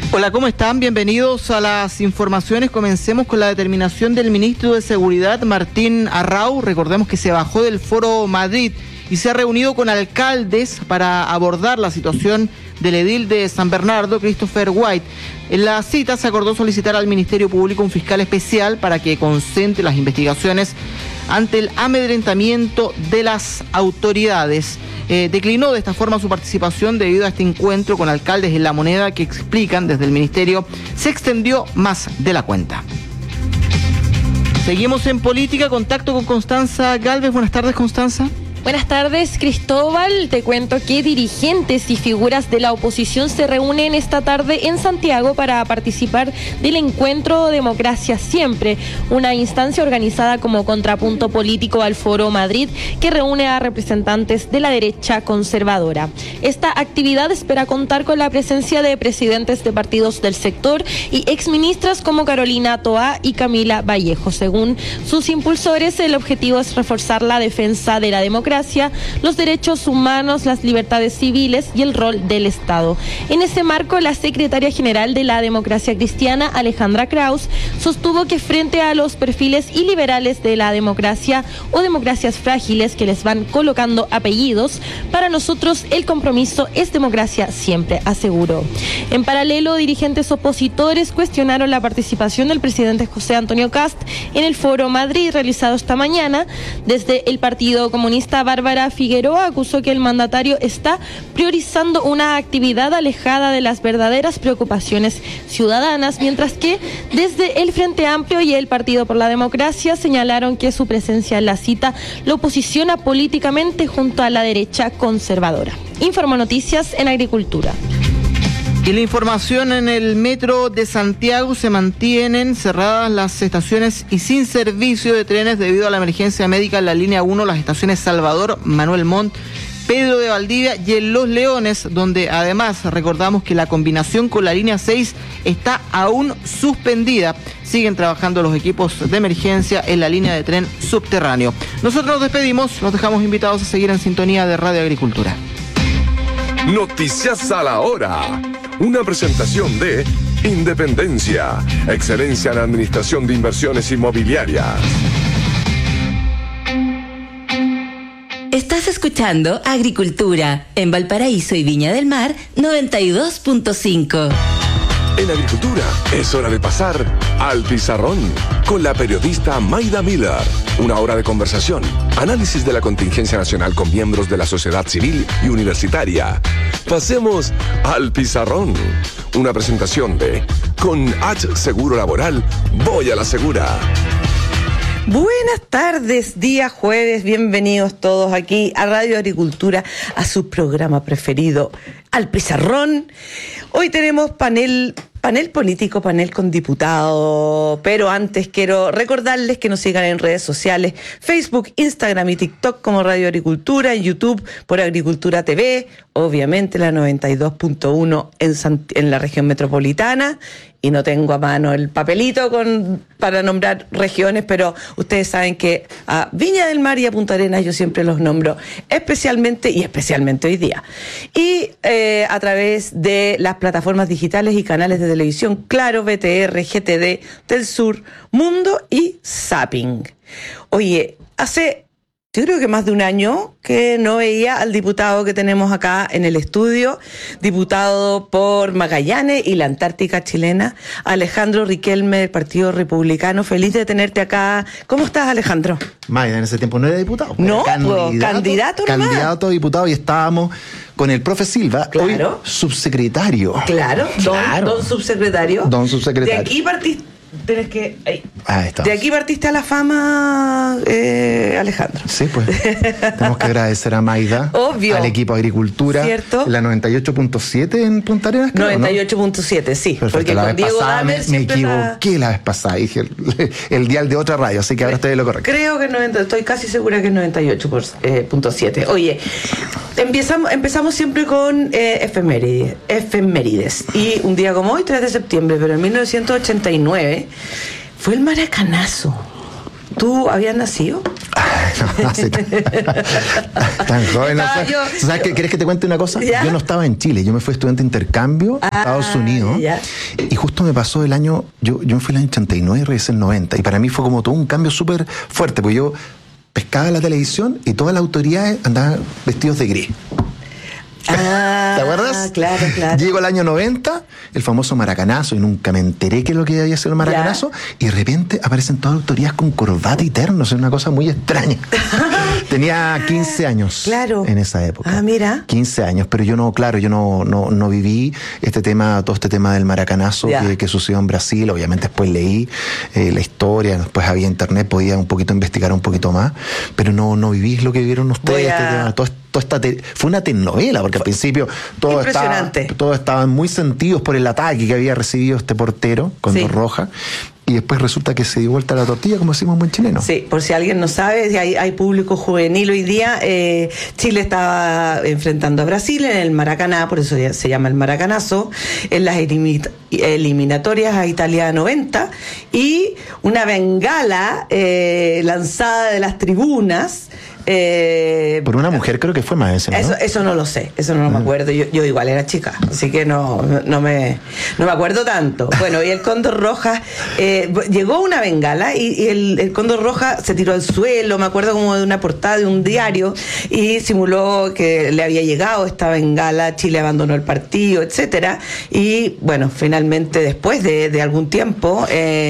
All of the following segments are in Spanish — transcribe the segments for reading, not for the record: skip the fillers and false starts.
Hola, ¿cómo están? Bienvenidos a las informaciones. Comencemos con la determinación del ministro de Seguridad, Martín Arrau. Recordemos que se bajó del Foro Madrid y se ha reunido con alcaldes para abordar la situación del edil de San Bernardo, Christopher White. En la cita se acordó solicitar al Ministerio Público un fiscal especial para que concentre las investigaciones ante el amedrentamiento de las autoridades. Declinó de esta forma su participación debido a este encuentro con alcaldes en La Moneda que explican desde el ministerio se extendió más de la cuenta. Seguimos en política, contacto con Constanza Galvez. Buenas tardes, Constanza. Buenas tardes, Cristóbal. Te cuento que dirigentes y figuras de la oposición se reúnen esta tarde en Santiago para participar del encuentro Democracia Siempre, una instancia organizada como contrapunto político al Foro Madrid que reúne a representantes de la derecha conservadora. Esta actividad espera contar con la presencia de presidentes de partidos del sector y exministras como Carolina Toá y Camila Vallejo. Según sus impulsores, el objetivo es reforzar la defensa de la democracia, los derechos humanos, las libertades civiles y el rol del Estado. En ese marco, la secretaria general de la Democracia Cristiana, Alejandra Kraus, sostuvo que frente a los perfiles iliberales de la democracia o democracias frágiles que les van colocando apellidos, para nosotros el compromiso es democracia siempre, aseguró. En paralelo, dirigentes opositores cuestionaron la participación del presidente José Antonio Kast en el Foro Madrid realizado esta mañana. Desde el Partido Comunista, Bárbara Figueroa acusó que el mandatario está priorizando una actividad alejada de las verdaderas preocupaciones ciudadanas, mientras que desde el Frente Amplio y el Partido por la Democracia señalaron que su presencia en la cita lo posiciona políticamente junto a la derecha conservadora. Informó Noticias en Agricultura. Y la información: en el metro de Santiago se mantienen cerradas las estaciones y sin servicio de trenes debido a la emergencia médica en la línea 1, las estaciones Salvador, Manuel Montt, Pedro de Valdivia y en Los Leones, donde además recordamos que la combinación con la línea 6 está aún suspendida. Siguen trabajando los equipos de emergencia en la línea de tren subterráneo. Nosotros nos despedimos, los dejamos invitados a seguir en sintonía de Radio Agricultura. Noticias a la hora. Una presentación de Independencia, excelencia en administración de inversiones inmobiliarias. Estás escuchando Agricultura en Valparaíso y Viña del Mar 92.5. En Agricultura es hora de pasar al pizarrón con la periodista Mayda Miller. Una hora de conversación, análisis de la contingencia nacional con miembros de la sociedad civil y universitaria. Pasemos al pizarrón. Una presentación de Con H Seguro Laboral, voy a la segura. Buenas tardes, día jueves, bienvenidos todos aquí a Radio Agricultura, a su programa preferido, Al Pizarrón. Hoy tenemos panel político, panel con diputados, pero antes quiero recordarles que nos sigan en redes sociales, Facebook, Instagram y TikTok como Radio Agricultura, en YouTube por Agricultura TV, obviamente la 92.1 en la región metropolitana. Y no tengo a mano el papelito para nombrar regiones, pero ustedes saben que a Viña del Mar y a Punta Arenas yo siempre los nombro especialmente hoy día. Y a través de las plataformas digitales y canales de televisión, Claro, BTR, GTD, Telsur, Mundo y Zapping. Oye, yo creo que más de un año que no veía al diputado que tenemos acá en el estudio, diputado por Magallanes y la Antártica chilena, Alejandro Riquelme del Partido Republicano. Feliz de tenerte acá. ¿Cómo estás, Alejandro? Maya, en ese tiempo no era diputado. No, candidato nomás. Candidato a diputado, y estábamos con el profe Silva, claro, hoy subsecretario. Claro. Don subsecretario. Don subsecretario. De aquí partiste. Ahí estamos. De aquí partiste a la fama, Alejandro. Sí, pues. Tenemos que agradecer a Mayda, obvio, al equipo de Agricultura. ¿Cierto? La 98.7 en Punta Arenas, creo, 98.7, sí. Perfecto. Porque la con vez Diego pasada Damer me equivoqué la vez pasada. Dije el dial de otra radio, así que ahora estoy de lo correcto. Creo que estoy casi segura que es 98.7. Oye, empezamos siempre con efemérides. Y un día como hoy, 3 de septiembre, pero en 1989, fue el maracanazo. ¿Tú habías nacido? No, tan joven. No, ¿sabes qué? ¿Querés que te cuente una cosa? ¿Ya? Yo no estaba en Chile, yo me fui estudiante de intercambio a Estados Unidos. Ya. Y justo me pasó el año, yo me fui el año 89 y regresé el 90. Y para mí fue como todo un cambio súper fuerte, porque yo pescaba la televisión y todas las autoridades andaban vestidos de gris. ¿Te acuerdas? Claro. Llego al año 90, el famoso maracanazo, y nunca me enteré qué es lo que había sido el maracanazo, y de repente aparecen todas las autoridades con corbata y ternos, es una cosa muy extraña. Tenía 15 años en esa época. Ah, mira. 15 años, pero yo no viví todo este tema del maracanazo que sucedió en Brasil. Obviamente después leí la historia, después había internet, podía un poquito investigar un poquito más, pero no viví lo que vivieron ustedes. Fue una telenovela, porque al principio todos estaban muy sentidos por el ataque que había recibido este portero con dos rojas, y después resulta que se dio vuelta la tortilla, como decimos en buen chileno. Sí, por si alguien no sabe, hay público juvenil hoy día. Chile estaba enfrentando a Brasil en el Maracaná, por eso se llama el Maracanazo, en las eliminatorias a Italia 90, y una bengala lanzada de las tribunas. Por una mujer, creo que fue más ese, ¿no? Eso no lo sé, eso no me acuerdo. Yo igual era chica, así que no me acuerdo tanto. Bueno, y el Cóndor Roja, llegó una bengala y el Cóndor Roja se tiró al suelo, me acuerdo como de una portada de un diario, y simuló que le había llegado esta bengala, Chile abandonó el partido, etcétera. Y bueno, finalmente después de algún tiempo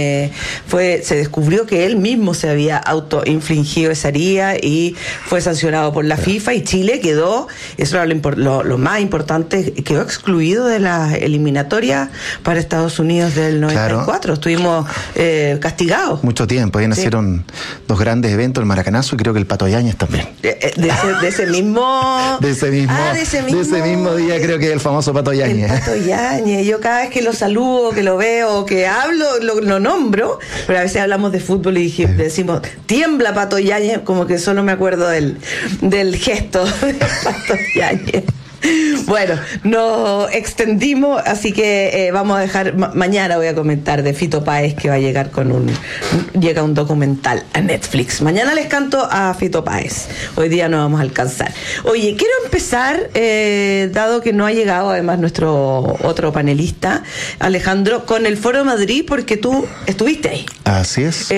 se descubrió que él mismo se había autoinfligido esa herida y fue sancionado por la FIFA, y Chile quedó, eso era lo más importante, quedó excluido de la eliminatoria para Estados Unidos del 94. Claro. Estuvimos castigados. Mucho tiempo, ahí nacieron dos grandes eventos, el Maracanazo y creo que el Pato Yáñez también. De ese mismo día, creo que el famoso Pato Yáñez. El Pato Yáñez, yo cada vez que lo saludo, que lo veo, que hablo, lo nombro, pero a veces hablamos de fútbol y decimos, tiembla Pato Yáñez, como que solo me acuerdo del gesto de Pato Yáñez. Bueno, nos extendimos, así que vamos a dejar, mañana voy a comentar de Fito Páez, que va a llegar llega un documental a Netflix. Mañana les canto a Fito Páez, hoy día no vamos a alcanzar. Oye, quiero empezar, dado que no ha llegado además nuestro otro panelista, Alejandro, con el Foro Madrid, porque tú estuviste ahí. Así es.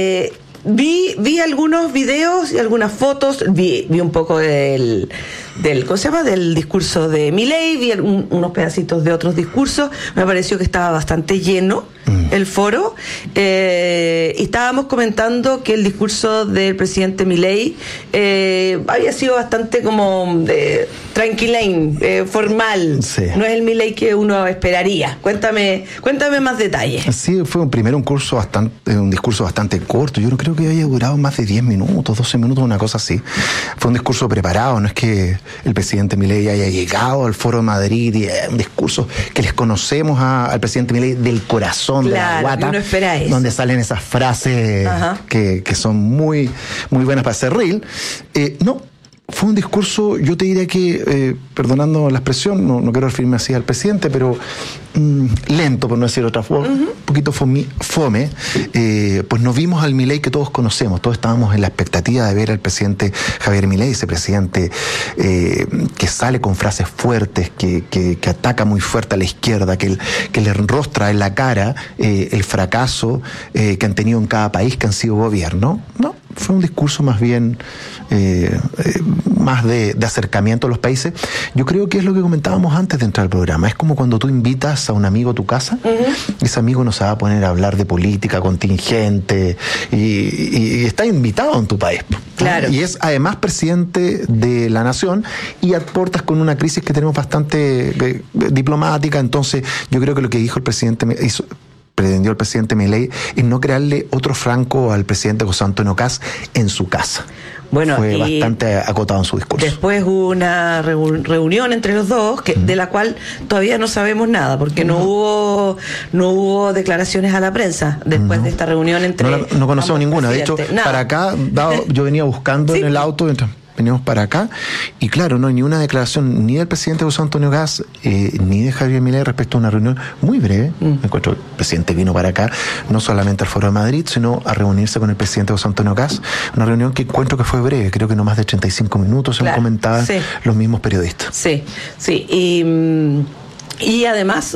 Vi algunos videos y algunas fotos, vi un poco del ¿cómo se llama? Del discurso de Milei, vi unos pedacitos de otros discursos, me pareció que estaba bastante lleno el foro, y estábamos comentando que el discurso del presidente Milei había sido bastante como tranquilín, formal, no es el Milei que uno esperaría. Cuéntame más detalles. Sí, fue un discurso bastante corto, yo no creo que haya durado más de 10 minutos, 12 minutos, una cosa así. Fue un discurso preparado, no es que el presidente Milei haya llegado al Foro de Madrid y un discurso que les conocemos al presidente Milei del corazón, de la guata, uno espera eso, donde salen esas frases que son muy, muy buenas para hacer reel. No, fue un discurso, yo te diría que, perdonando la expresión, no quiero referirme así al presidente, pero lento, por no decir otra forma, un poquito fome. Pues nos vimos al Milei que todos conocemos, todos estábamos en la expectativa de ver al presidente Javier Milei, ese presidente que sale con frases fuertes, que ataca muy fuerte a la izquierda, que le enrostra en la cara el fracaso que han tenido en cada país que han sido gobierno. No, fue un discurso más bien más de acercamiento a los países. Yo creo que es lo que comentábamos antes de entrar al programa. Es como cuando tú invitas a un amigo a tu casa, ese amigo no se va a poner a hablar de política contingente y está invitado en tu país. Claro. Y es además presidente de la nación y aportas con una crisis que tenemos bastante diplomática. Entonces yo creo que lo que dijo el presidente pretendió el presidente Milei es no crearle otro Franco al presidente José Antonio Kast en su casa. Bueno, fue bastante acotado en su discurso. Después hubo una reunión entre los dos, de la cual todavía no sabemos nada, porque no hubo declaraciones a la prensa después de esta reunión entre no conocemos ninguna. De hecho, para acá, yo venía buscando en el auto. venimos para acá, y claro, no hay ni una declaración ni del presidente José Antonio Gas, ni de Javier Milei respecto a una reunión muy breve. Me encuentro, el presidente vino para acá, no solamente al Foro de Madrid, sino a reunirse con el presidente José Antonio Gas, una reunión que encuentro que fue breve, creo que no más de 35 minutos, según comentaban los mismos periodistas. Sí, y además